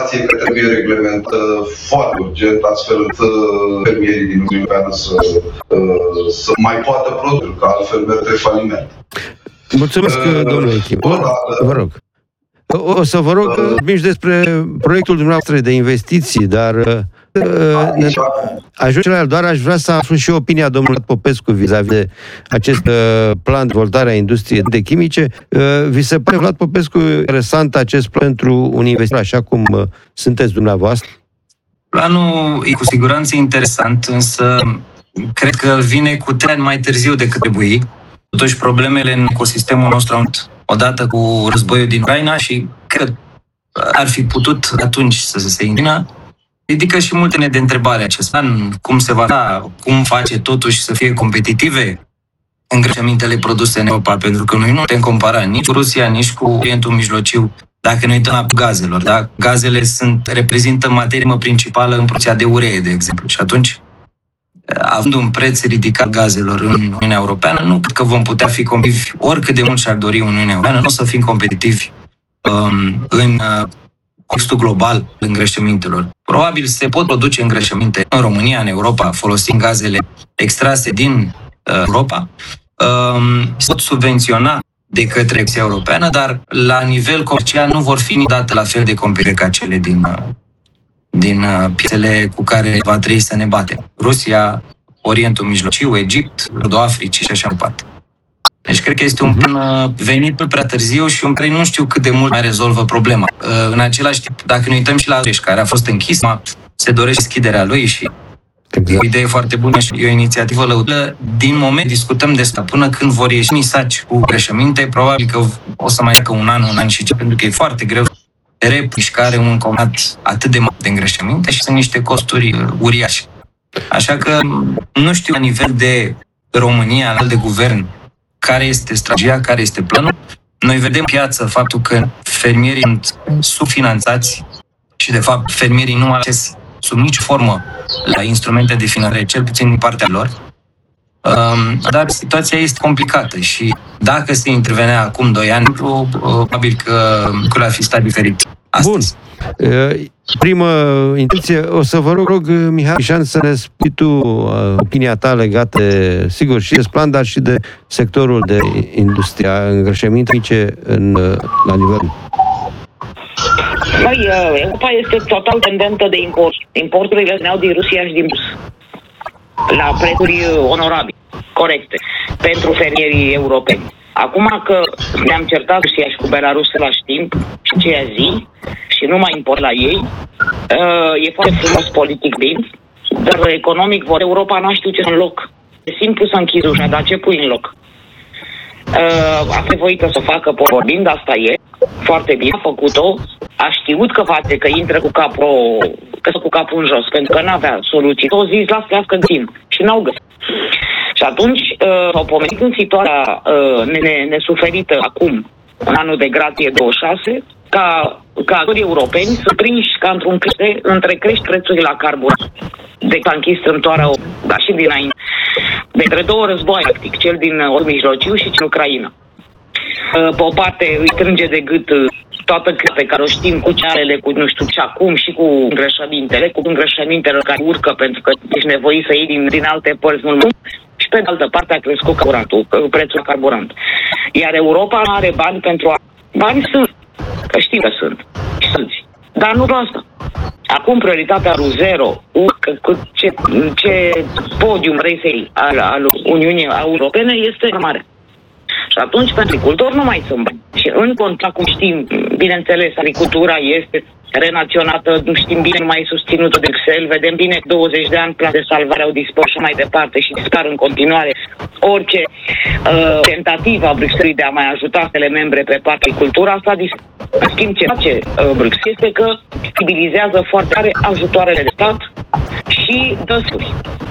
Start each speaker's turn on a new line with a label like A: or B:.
A: situație care trebuie reglementată foarte urgent, astfel încât fermierii din Uniunea Europeană să mai poată produce, că altfel merg de faliment.
B: Mulțumesc, domnule Echipă. Vă rog. O să vă rog mici despre proiectul dumneavoastră de investiții, dar ajunge la el, doar aș vrea să aflu și opinia domnului Popescu vis-a-vis de acest plan de dezvoltare a industriei de chimice. Vi se pare, Vlad Popescu, interesant acest plan pentru un investitor, așa cum sunteți dumneavoastră?
C: Planul e cu siguranță interesant, însă cred că vine cu 3 ani mai târziu decât trebuie. Totuși, problemele în ecosistemul nostru au odată cu războiul din Ucraina și cred că ar fi putut atunci să se intervină. Ridică și multe de întrebare acest plan, cum se va da, cum face totuși să fie competitive îngrășămintele produse în Europa, pentru că noi nu putem compara nici cu Rusia, nici cu Orientul Mijlociu, dacă ne uităm la gazelor. Da? Gazele reprezintă materie principală în producția de uree, de exemplu, și atunci, având un preț ridicat gazelor în Uniunea Europeană, nu cred că vom putea fi competitivi, oricât de mult și-ar dori Uniunea Europeană, nu o să fim competitivi în contextul global al îngrășămintelor. Probabil se pot produce îngrășăminte în România, în Europa, folosind gazele extrase din Europa. Se pot subvenționa de către Comisia Europeană, dar la nivel comercial nu vor fi niciodată la fel de competitive ca cele din piețele cu care va trebui să ne batem. Rusia, Orientul Mijlociu, Egipt, Nordul Africii și așa mai departe. Deci cred că este un plan venit prea târziu și un plan nu știu cât de mult mai rezolvă problema. În același timp, dacă ne uităm și la Reș, care a fost închis, se dorește deschiderea lui și e o idee foarte bună și e o inițiativă lăudabilă. Din moment discutăm de asta până când vor ieși misaci cu îngrășăminte, probabil că o să mai treacă un an și ceva, pentru că e foarte greu replișcare un combinat atât de mare de îngrășăminte și sunt niște costuri uriașe. Așa că nu știu la nivel de România, la nivel de guvern, care este strategia, care este planul. Noi vedem piață faptul că fermierii sunt subfinanțați și, de fapt, fermierii nu au acces sub nicio formă la instrumente de finanțare, cel puțin din partea lor. Dar situația este complicată și dacă se intervenea acum 2 ani, probabil că lucrurile ar fi stat diferit astăzi.
B: Bun. Primă intenție, o să vă rog, Mihai Mișan, să ne spui tu opinia ta legată, sigur, și de plan, dar și de sectorul de industria îngrășăminte la nivel.
D: Băi, Europa este total dependentă de import. Importurile veneau din Rusia și din la prețuri onorabile, corecte, pentru fermierii europeni. Acum că ne-am certat Rusia și cu Belarus la timp și aceea zi și nu mai import la ei, e foarte frumos politic bine, dar economic Europa n-a știut ce în loc. E simplu să închizi ușa, dar ce pui în loc? A fost voită să facă vorbind, asta e, foarte bine, a făcut-o, a știut că face, că intră cu capul în jos, pentru că n-avea soluții. O zis, las că găsim. Și n-au găsit. Și atunci s-au pomenit în situația nesuferită acum, în anul de grație 26, ca actorii europeni să prinși ca într-un întrecrești prețurile la carburant. De s-a închis strâmtoarea, dar și dinainte. Dintre 2 război, practic, cel din Orientul Mijlociu și cel din Ucraina. Pe o parte îi strânge de gât toată criza pe care o știm cu cearele, cu nu știu ce acum și cu îngrășămintele care urcă pentru că ești nevoit să iei din alte părți mult mult. Și pe de altă parte a crescut prețul carburant. Iar Europa are bani pentru a... Bani sunt, că știi că sunt. Dar nu doar asta. Acum prioritatea lui zero, ce podium vrei să iei al Uniunii Europene este mare. Și atunci, pentru agricultori nu mai sunt bani. Și în contra, cum știm, bineînțeles, agricultura este renaționată, nu știm bine, nu mai e susținută de Bruxelles, vedem bine, 20 de ani plan de salvare au dispărut și mai departe și dispar în continuare. Orice tentativă a Bruxelles de a mai ajuta statele membre pe partea agricultura, asta în schimb ce face Bruxelles este că stabilizează foarte tare ajutoarele de stat și dăsuri.